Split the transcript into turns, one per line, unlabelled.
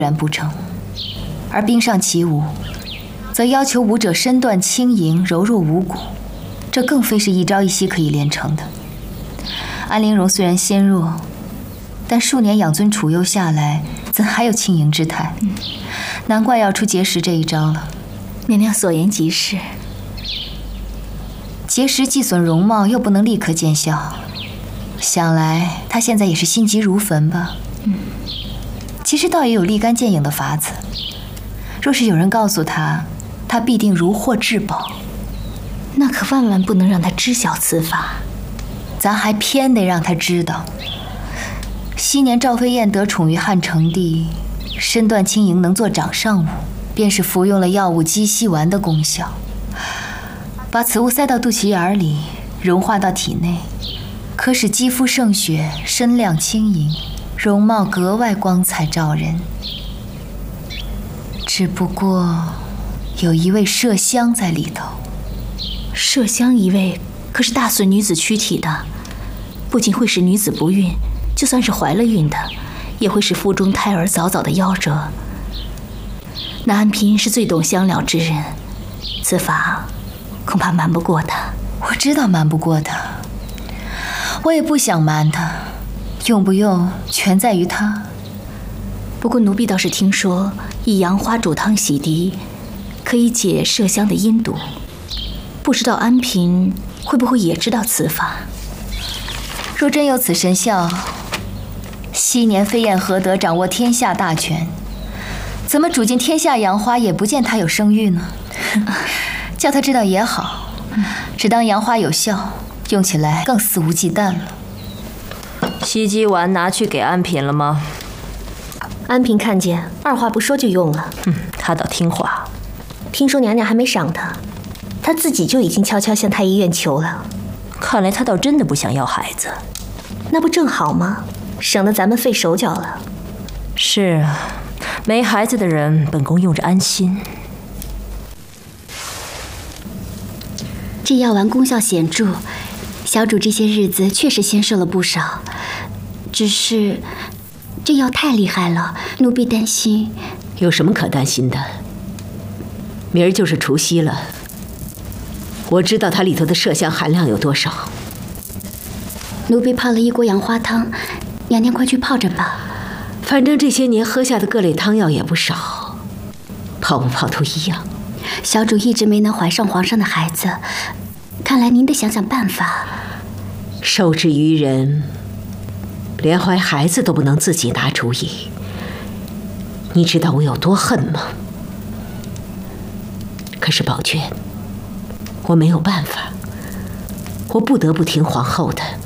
然不成，而冰上起舞，则要求舞者身段轻盈，柔若无骨，这更非是一朝一夕可以练成的。安陵容虽然纤弱，但数年养尊处优下来，怎还有轻盈之态？难怪要出结石这一招了。
娘娘所言极是。
结石既损容貌，又不能立刻见效，想来她现在也是心急如焚吧？其实倒也有立竿见影的法子。若是有人告诉她，她必定如获至宝。
那可万万不能让她知晓此法。
咱还偏得让她知道。昔年赵飞燕得宠于汉成帝，身段轻盈，能做掌上舞，便是服用了药物鸡西丸的功效，把此物塞到肚脐眼里，融化到体内，可使肌肤胜雪，身量轻盈，容貌格外光彩照人。只不过有一味麝香在里头。
麝香一味可是大损女子躯体的，不仅会使女子不孕，就算是怀了孕的，也会使腹中胎儿早早的夭折。那安嫔是最懂香疗之人，此法恐怕瞒不过她。
我知道瞒不过她，我也不想瞒她，用不用全在于她。
不过奴婢倒是听说，以杨花煮汤洗涤，可以解麝香的阴毒。不知道安嫔会不会也知道此法？
若真有此神效，昔年飞燕何得掌握天下大权？怎么煮尽天下杨花，也不见她有生育呢？叫她知道也好，只当杨花有效，用起来更肆无忌惮了。
西鸡丸拿去给安嫔了吗？
安嫔看见，二话不说就用了。
她倒听话。
听说娘娘还没赏她，她自己就已经悄悄向太医院求了。
看来她倒真的不想要孩子。
那不正好吗？省得咱们费手脚了。
是啊，没孩子的人本宫用着安心。
这药丸功效显著，小主这些日子确实仙瘦了不少。只是这药太厉害了，奴婢担心。
有什么可担心的？明儿就是除夕了，我知道它里头的麝香含量有多少。
奴婢泡了一锅杨花汤，娘娘快去泡着吧。
反正这些年喝下的各类汤药也不少，泡不泡都一样。
小主一直没能怀上皇上的孩子，看来您得想想办法。
受制于人，连怀孩子都不能自己拿主意，你知道我有多恨吗？可是宝娟，我没有办法，我不得不听皇后的。